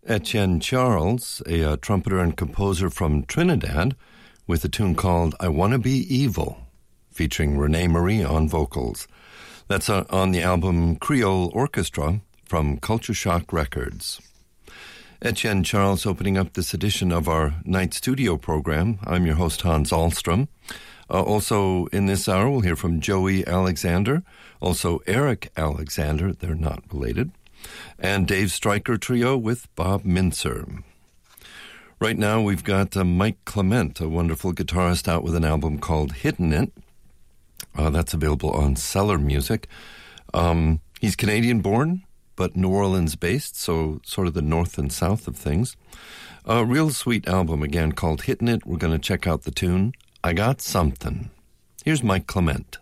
Etienne Charles, a trumpeter and composer from Trinidad, with a tune called I Wanna Be Evil, featuring Renee Marie on vocals. That's on the album Creole Orchestra from Culture Shock Records. Etienne Charles opening up this edition of our night studio program. I'm your host, Hans Ahlstrom. Also in this hour, we'll hear from Joey Alexander, also Eric Alexander, they're not related, and Dave Stryker Trio with Bob Mintzer. Right now, we've got Mike Clement, a wonderful guitarist, out with an album called Hidden It. That's available on Cellar Music. He's Canadian-born, but New Orleans-based, so sort of the north and south of things. A real sweet album, again, called Hidden It. We're going to check out the tune, I Got Something. Here's Mike Clement.